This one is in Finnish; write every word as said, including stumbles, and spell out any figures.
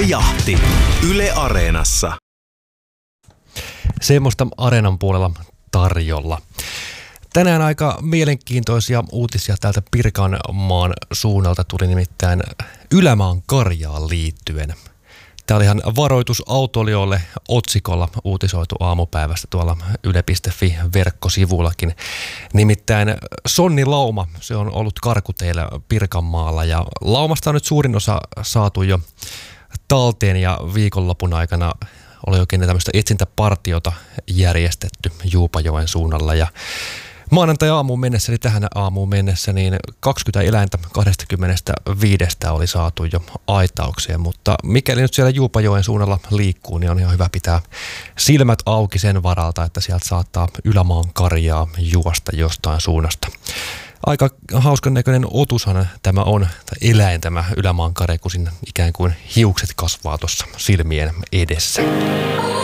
Jahti. Yle Areenassa. Semmoista Areenan puolella tarjolla. Tänään aika mielenkiintoisia uutisia täältä Pirkanmaan suunnalta tuli nimittäin Ylämaan karjaan liittyen. Tämä oli ihan varoitus autoilijoille otsikolla uutisoitu aamupäivästä tuolla yle piste fi verkkosivullakin. Nimittäin sonni lauma, se on ollut karkuteillä Pirkanmaalla ja laumasta on nyt suurin osa saatu jo talteen ja viikonlopun aikana oli oikein tämmöistä etsintäpartiota järjestetty Juupajoen suunnalla ja maanantai-aamuun mennessä, eli tähän aamuun mennessä, niin kaksikymmentä eläintä kaksikymmentäviisi oli saatu jo aitaukseen, mutta mikäli nyt siellä Juupajoen suunnalla liikkuu, niin on ihan hyvä pitää silmät auki sen varalta, että sieltä saattaa Ylämaan karjaa juosta jostain suunnasta. Aika hauskan näköinen otushan tämä on, tai eläin tämä Ylämaan karja, kun siinä ikään kuin hiukset kasvaa tuossa silmien edessä.